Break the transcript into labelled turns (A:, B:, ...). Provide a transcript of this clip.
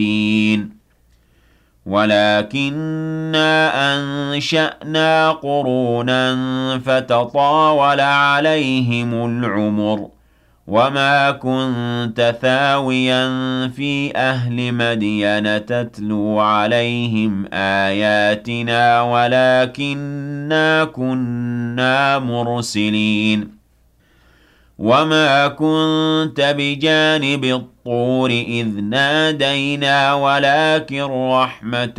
A: ولكننا أنشأنا قرونا فتطاول عليهم العمر وما كنت ثاويا في أهل مدين تتلو عليهم آياتنا ولكننا كنا مرسلين وما كنت بجانب الطور إذ نادينا ولكن رحمة